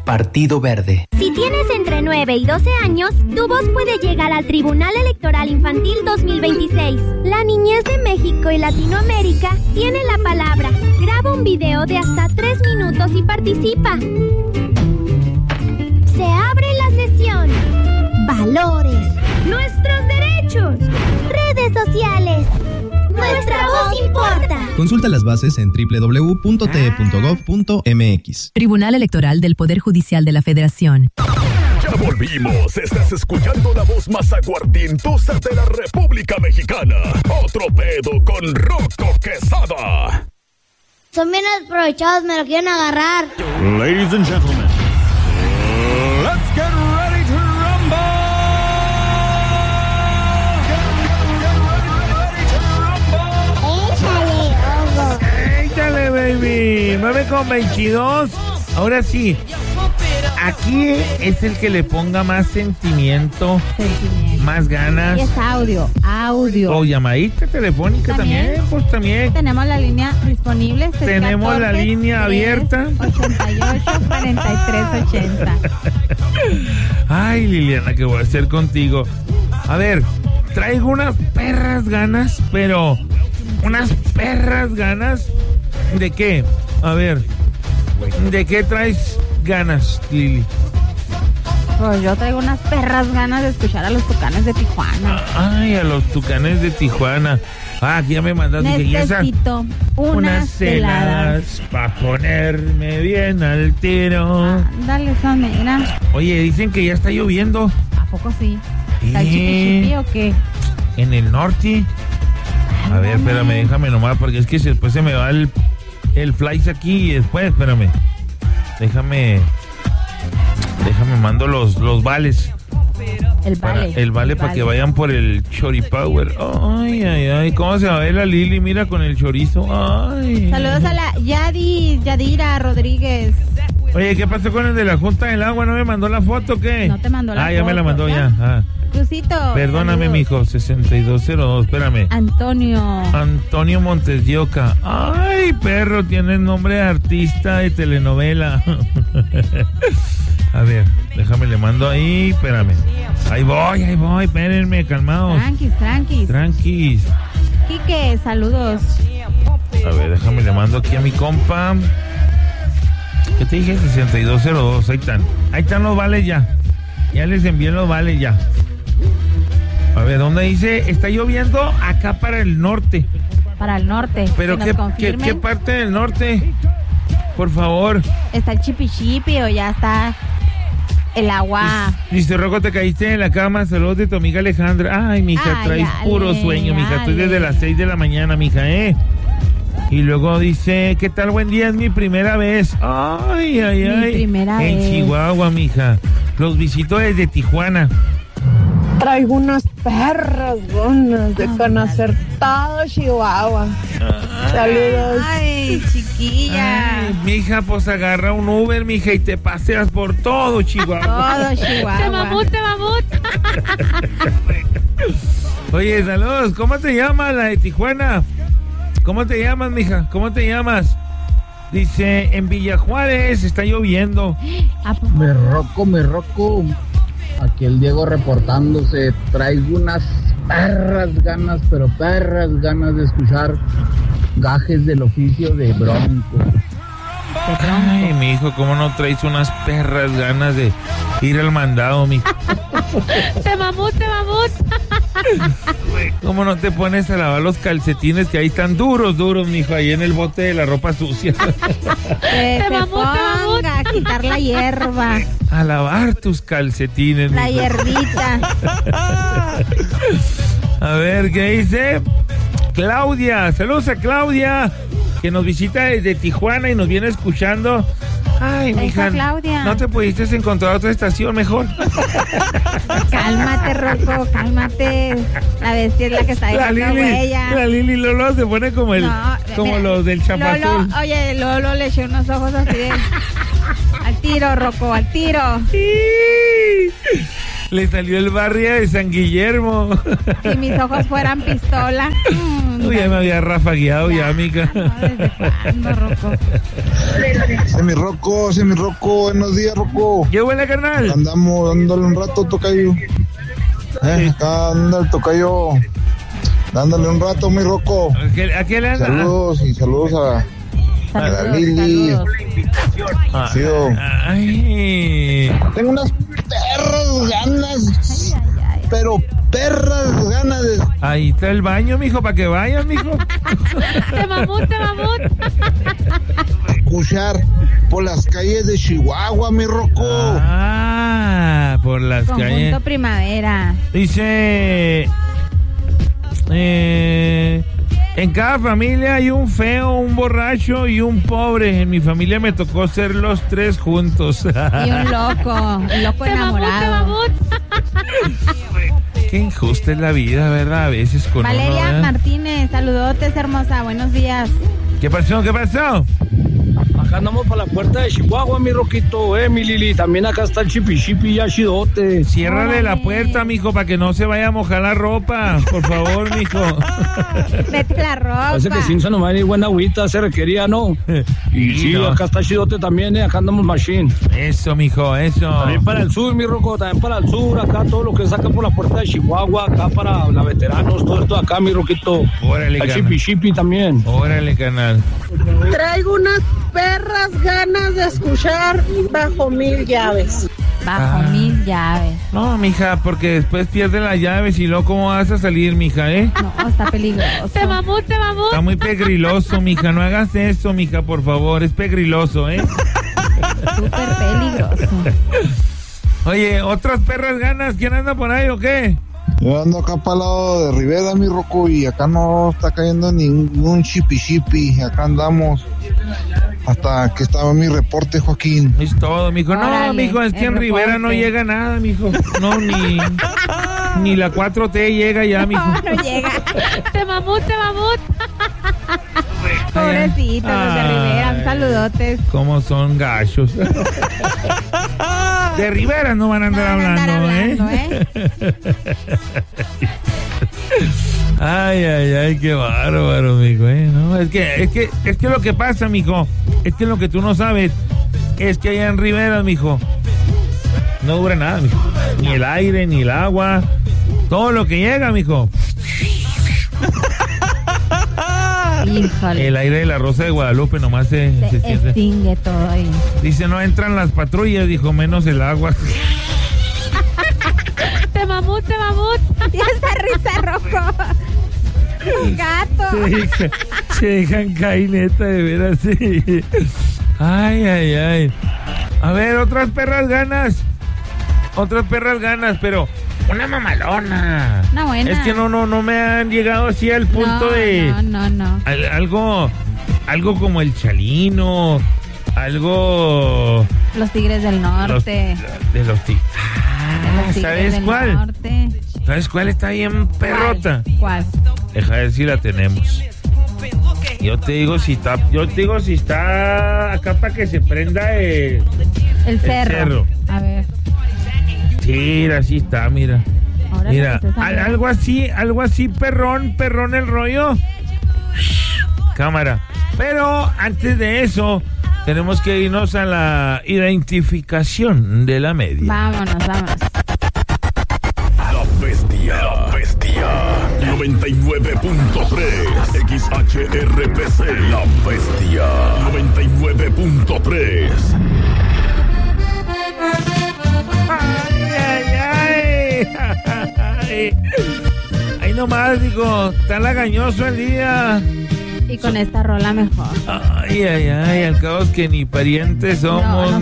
Partido Verde. Si tienes entre 9 y 12 años, tu voz puede llegar al Tribunal Electoral Infantil 2026. La niñez de México y Latinoamérica tiene la palabra. Graba un video de hasta 3 minutos y participa. Se abre la sesión. Valores. Nuestros derechos. Redes sociales. Nuestra voz importa. Consulta las bases en www.te.gov.mx. Tribunal Electoral del Poder Judicial de la Federación. Ya volvimos. Estás escuchando la voz más aguardientosa de la República Mexicana. Otro pedo con Rocco Quesada. Son bien aprovechados, me lo quieren agarrar. Ladies and gentlemen, let's get ready to rumble. Échale, baby. 9:22. Ahora sí. Aquí es el que le ponga más sentimiento. Más ganas. Y es audio. O llamadita telefónica también. Pues también. Tenemos la línea disponible. Tenemos la línea abierta. 88-43-80. Ay, Liliana, ¿qué voy a hacer contigo? A ver, traigo unas perras ganas, pero unas perras ganas. ¿De qué? A ver, ¿de qué traes ganas, Lili? Pues yo traigo unas perras ganas de escuchar a los Tucanes de Tijuana. Ay, a los Tucanes de Tijuana. Ah, aquí ya me mandaste. Necesito unas heladas para ponerme bien al tiro. Dale, mira. Oye, dicen que ya está lloviendo. ¿A poco sí? ¿Está el chipi o qué? ¿En el norte? A ver, espérame, déjame nomás, porque es que después se me va el flies aquí y después, espérame. Déjame mando los vales. El vale para que vayan por el Choripower. Ay, ¿cómo se va a ver la Lili? Mira con el chorizo. Ay. Saludos a la Yadira Rodríguez. Oye, ¿qué pasó con el de la Junta del Agua? ¿No me mandó la foto o qué? No te mandó la foto. Ya me la mandó ya. Crucito. Perdóname, saludos. Mijo, 6202, espérame. Antonio Montes de Oca. Ay, perro, tiene nombre de artista de telenovela. A ver, déjame, le mando ahí, espérame. Ahí voy, espérenme, calmados. Tranquis. Quique, saludos. A ver, déjame, le mando aquí a mi compa. ¿Qué te dije? 6202, ahí están los vales ya. Ya les envié los vales ya. A ver, ¿dónde dice? Está lloviendo acá para el norte. Para el norte. ¿Pero qué parte del norte? Por favor. ¿Está el chipi o ya está el agua? Dice, Rocco, te caíste en la cama. Saludos de tu amiga Alejandra. Ay, mija, traes puro sueño, mija. Estoy desde las 6 de la mañana, mija, Y luego dice, ¿qué tal? Buen día, es mi primera vez. Ay. Mi primera vez. En Chihuahua, mija. Los visito desde Tijuana. Traigo unas perras ganas de conocer todo Chihuahua. Saludos. Ay, chiquilla. Ay, mija, pues agarra un Uber, mija, y te paseas por todo Chihuahua. Todo Chihuahua. Te mamut. Oye, saludos. ¿Cómo te llamas, la de Tijuana? ¿Cómo te llamas, mija? ¿Cómo te llamas? Dice, en Villa Juárez está lloviendo. Me roco. Aquí el Diego reportándose. Traigo unas perras ganas de escuchar gajes del oficio de Bronco. Ay, mijo, ¿cómo no traes unas perras ganas de ir al mandado, mijo? Te mamut. ¿Cómo no te pones a lavar los calcetines que ahí están duros, mijo, ahí en el bote de la ropa sucia? Te ponga a quitar la hierba. A lavar tus calcetines, la mijo. hierbita. A ver, ¿qué dice? Claudia, saludos a Claudia, que nos visita desde Tijuana y nos viene escuchando. Ay, mija, ¿no te pudiste encontrar otra estación mejor? Cálmate, Rocco, cálmate. La bestia es la que está dejando huella. La Lili Lolo se pone como mira, los del Chapazul. Oye, Lolo le echó unos ojos así de... Al tiro, Rocco, al tiro. Sí. Le salió el barrio de San Guillermo. Si mis ojos fueran pistola. mija. Ya me había rafagueado ya, mica. No, ¿desde cuándo, Rocco? Semi-Rocco, buenos días, Rocco. ¿Qué buena, carnal? Andamos dándole un rato, tocayo. Acá anda el tocayo. Dándole un rato, mi Rocco. ¿A qué le anda? Saludos a la Lili. Saludos. Ay. Tengo unas perras ganas, pero perras ganas de Ahí está el baño, mijo, para que vayas, mijo. Te mamut. escuchar por las calles de Chihuahua, mi Rocco. Por las Conjunto calles. Primavera. Dice... en cada familia hay un feo, un borracho y un pobre. En mi familia me tocó ser los tres juntos. Y un loco enamorado. Qué injusta es la vida, ¿verdad? A veces con Valeria uno, Martínez, saludotes, hermosa, buenos días. ¿Qué pasó? Acá andamos para la puerta de Chihuahua, mi Roquito, mi Lili. También acá está el chipi ya chidote. Ciérrale la puerta, mijo, para que no se vaya a mojar la ropa. Por favor, mijo. Vete la ropa. Parece que sin nomás ni buena agüita se requería, ¿no? Y sí, no. acá está chidote también, acá andamos machine. Eso, mijo, eso. También para el sur, mi Roco, también para el sur. Acá todo lo que saca por la puerta de Chihuahua, acá para la veteranos, todo esto acá, mi Roquito. Órale, El carnal. chipi también. Órale, canal. Traigo unas perras ganas de escuchar Bajo Mil Llaves. Bajo 1000 llaves. No, mija, porque después pierden las llaves y luego ¿cómo vas a salir, mija, No, está peligroso. Te mamut. Está muy pegriloso, mija, no hagas eso, mija, por favor, es pegriloso, Súper peligroso. Oye, ¿otras perras ganas? ¿Quién anda por ahí o qué? Yo ando acá para el lado de Rivera, mi Rocco, y acá no está cayendo ningún chipi. Acá andamos hasta que estaba mi reporte, Joaquín. Es todo, mijo. No, Órale, mijo, es que en el Rivera reporte. no llega nada, mijo. No, ni la 4T llega ya, mijo. No llega. Te mamut. Pobrecitos los de Rivera, un saludotes. ¿Cómo son gachos? De Rivera no van a andar hablando, Ay, qué bárbaro, mijo, No, es que lo que pasa, mijo, es que lo que tú no sabes es que allá en Rivera, mijo, no dura nada, mijo. Ni el aire, ni el agua, todo lo que llega, mijo. Híjole. El aire de la Rosa de Guadalupe nomás se siente. Extingue todo ahí. Dice, no entran las patrullas, dijo, menos el agua. Te mamut. Y esa risa, Rocco. Gato. Se dejan caer, neta, de veras, sí. Ay. A ver, otras perras ganas, pero una mamalona. Una buena. Es que no me han llegado así al punto de... No. Algo como el Chalino, algo... Los Tigres del Norte. Los Tigres. Los Tigres ¿Sabes del cuál? Norte. ¿Sabes cuál está bien perrota? ¿Cuál? Deja de ver si la tenemos. Yo te digo si está acá para que se prenda El cerro. A ver. Sí, así está, mira. Ahora Mira, que estés algo así, perrón el rollo. Cámara. Pero antes de eso, tenemos que irnos a la identificación de la media. Vámonos. La bestia. 99.3 XHRPC. La bestia. 99.3. Ay, nomás, digo, está lagañoso el día. Y con esta rola mejor. Ay, al cabo es que ni parientes somos. No,